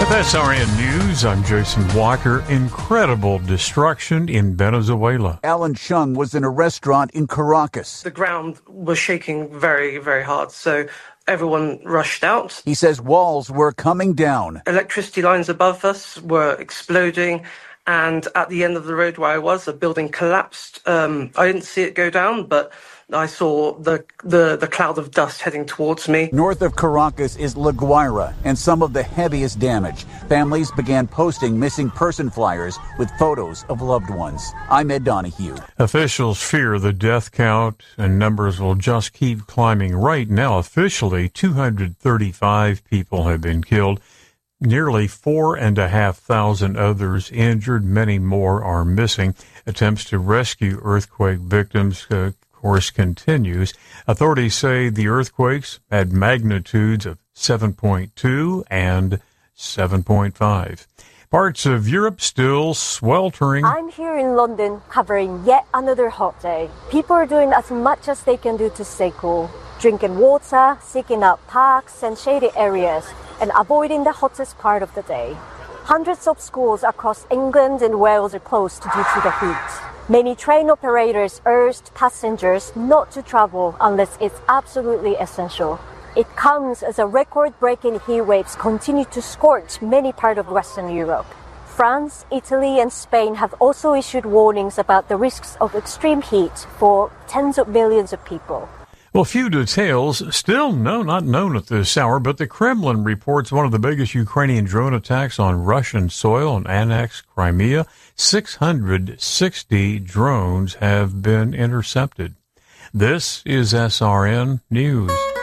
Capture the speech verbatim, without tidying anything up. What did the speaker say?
With S R N News, I'm Jason Walker. Incredible destruction in Venezuela. Alan Chung was in a restaurant in Caracas. The ground was shaking very, very hard, so everyone rushed out. He says walls were coming down. Electricity lines above us were exploding, and at the end of the road where I was, a building collapsed. Um, I didn't see it go down, but I saw the, the, the cloud of dust heading towards me. North of Caracas is La Guaira, and some of the heaviest damage. Families began posting missing person flyers with photos of loved ones. I'm Ed Donahue. Officials fear the death count and numbers will just keep climbing. Right now, officially, two hundred thirty-five people have been killed. Nearly four and a half thousand others injured. Many more are missing. Attempts to rescue earthquake victims uh, course continues. Authorities say the earthquakes had magnitudes of seven point two and seven point five. Parts of Europe still sweltering. I'm here in London covering yet another hot day. People are doing as much as they can do to stay cool. Drinking water, seeking out parks and shady areas, and avoiding the hottest part of the day. Hundreds of schools across England and Wales are closed due to the heat. Many train operators urged passengers not to travel unless it's absolutely essential. It comes as a record-breaking heat waves continue to scorch many parts of Western Europe. France, Italy, and Spain have also issued warnings about the risks of extreme heat for tens of millions of people. Well, few details still no, not known at this hour, but the Kremlin reports one of the biggest Ukrainian drone attacks on Russian soil and annexed Crimea. six hundred sixty drones have been intercepted. This is S R N News.